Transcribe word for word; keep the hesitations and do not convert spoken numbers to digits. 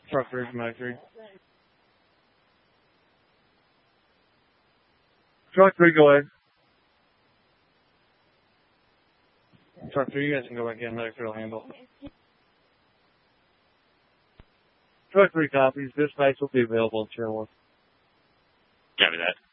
Truck three from I three. Truck three, go ahead. Truck three, you guys can go back in. Nice real handle. Truck three copies. Dispatch will be available at Channel one. Copy that.